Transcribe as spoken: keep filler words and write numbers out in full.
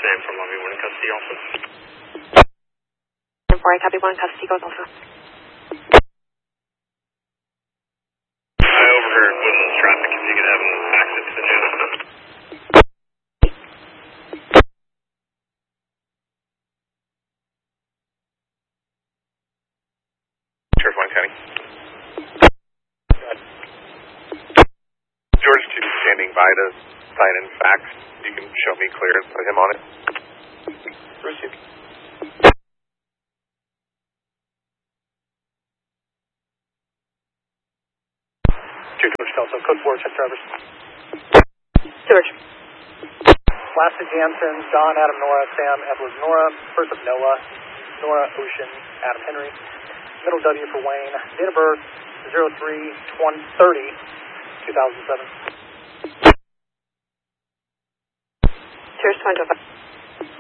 Sam from Longview, one in custody also. four, I copy, one in custody goes also. I overheard Woodlands traffic, if you could have them exit to the channel. Sheriff Wayne County. George two standing by to sign in facts. You can show me clearance with him on it. Received. two George Delta, code four, check drivers. George. Lasted Jansen, Don, Adam, Nora, Sam, Edward, Nora, first of Noah, Nora, Ocean, Adam, Henry, middle W for Wayne, date of birth zero three twenty thirty two thousand seven. Cheers, twenty-five.